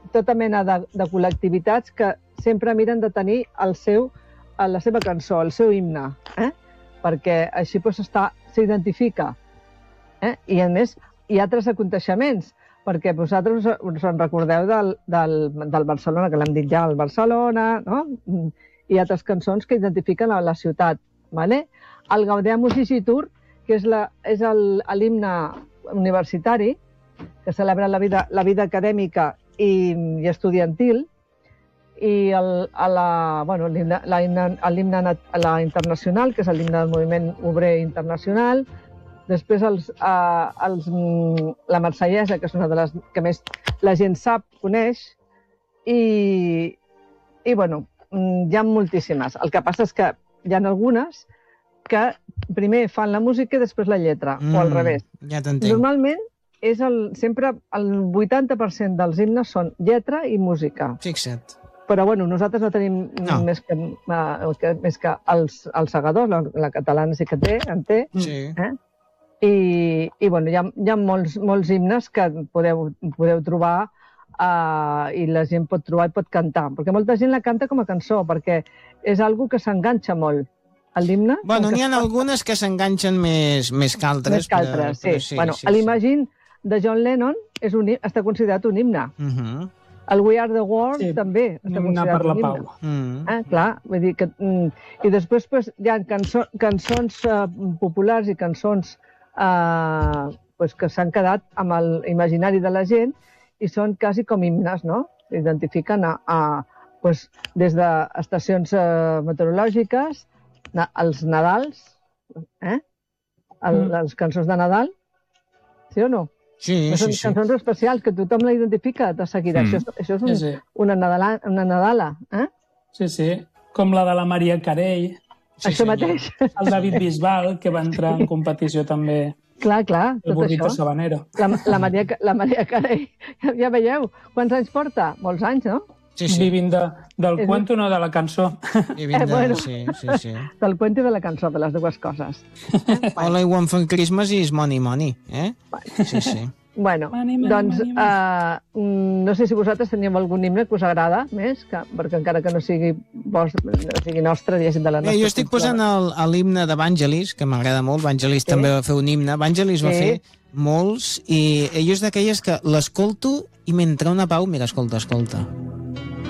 tota mena de col·lectivitats que sempre miren de tenir la seva cançó, el seu himne, perquè així s'identifica. I, a més, hi ha altres aconteixements, perquè vosaltres us en recordeu del Barcelona, que l'hem dit ja, el Barcelona, no? Hi ha altres cançons que identifiquen la ciutat. El Gaudeamus Igitur, que és l'himne universitari, que celebra la vida acadèmica i estudiantil, i l'himne internacional, que és l'himne del moviment obrer internacional. Després la marsellesa, que és una de les que més la gent sap, coneix, i bueno, hi ha moltíssimes. El que passa és que hi ha algunes que primer fan la música i després la lletra, o al revés. Ja t'entenc. Normalment, sempre el 80% dels himnes són lletra i música. Fixa't. Però bueno, nosaltres no tenim més que els segadors, la catalana sí que en té. Sí. I bueno, hi ha molts himnes que podeu trobar i la gent pot trobar i pot cantar. Perquè molta gent la canta com a cançó, perquè és algo que s'enganxa molt. L'himne... Bueno, n'hi ha algunes que s'enganxen més que altres. Més que altres, sí. L'Imagine de John Lennon està considerat un himne. El We Are the World també està considerat un himne. Clar, vull dir que... I després hi ha cançons populars i cançons que s'han quedat amb l'imaginari de la gent i són quasi com himnes, no? S'identifiquen des d'estacions meteorològiques, els Nadals, les cançons de Nadal, sí o no? Sí. Són cançons especials que tothom la identifica de seguida. Això és una Nadala. Sí, com la de la Maria Carey. Això mateix. El David Bisbal, que va entrar en competició també. Clar, el burrito sabanero. La Maria Carey, ja veieu, quants anys porta? Molts anys, no? Sí. Vivint del cuento, no de la cançó. Sí. Del cuento i de la cançó, de les dues coses. All I want for Christmas is money, Sí. Bueno, doncs, no sé si vosaltres teníeu algun himne que us agrada més, perquè encara que no sigui nostre, diguéssim, de la nostra... Jo estic posant l'himne de Vangelis, que m'agrada molt. Vangelis també va fer un himne. Vangelis va fer molts, i ell és d'aquelles que l'escolto i m'entra una pau. Mira, escolta.